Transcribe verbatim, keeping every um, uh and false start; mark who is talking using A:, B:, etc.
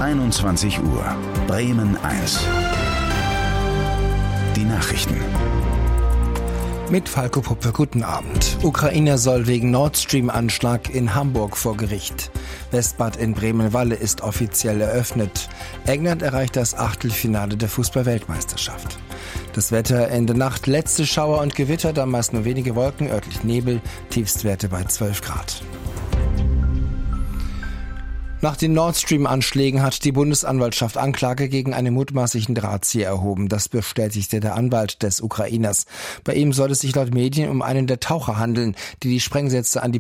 A: einundzwanzig Uhr. Bremen eins. Die Nachrichten.
B: Mit Falco Puppe, guten Abend. Ukrainer soll wegen Nord Stream-Anschlag in Hamburg vor Gericht. Westbad in Bremen-Walle ist offiziell eröffnet. England erreicht das Achtelfinale der Fußball-Weltmeisterschaft. Das Wetter in der Nacht, letzte Schauer und Gewitter, dann meist nur wenige Wolken, örtlich Nebel, Tiefstwerte bei zwölf Grad. Nach den Nord Stream-Anschlägen hat die Bundesanwaltschaft Anklage gegen einen mutmaßlichen Drahtzieher erhoben. Das bestätigte der Anwalt des Ukrainers. Bei ihm soll es sich laut Medien um einen der Taucher handeln, die die Sprengsätze an die